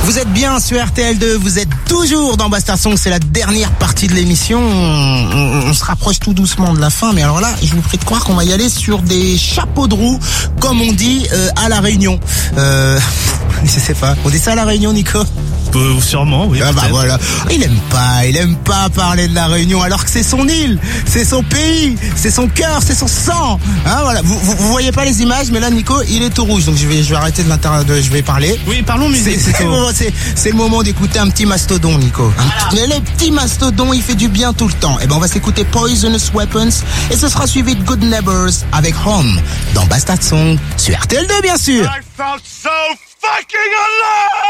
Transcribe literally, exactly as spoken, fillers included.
Vous êtes bien sur R T L deux, vous êtes toujours dans Bastard Song, c'est la dernière partie de l'émission. On, on, on se rapproche tout doucement de la fin, mais alors là, je vous prie de croire qu'on va y aller sur des chapeaux de roue, comme on dit euh, à La Réunion. Euh, je sais pas, on dit ça à La Réunion, Nico ? Euh, sûrement, oui. Ah bah voilà, il aime pas, il aime pas parler de La Réunion alors que c'est son île, c'est son pays, c'est son cœur, c'est son sang. Hein, voilà, vous, vous, vous voyez pas les images, mais là Nico, il est tout rouge, donc je vais, je vais arrêter de l'inter, de, je vais parler. Oui, parlons musique. C'est, c'est, le moment, c'est, c'est le moment d'écouter un petit mastodon, Nico. Voilà. Le petit mastodon, il fait du bien tout le temps. Et ben on va s'écouter Poisonous Weapons et ce sera suivi de Good Neighbors avec Home dans Bastard Song sur R T L deux, bien sûr. I felt so fucking alive!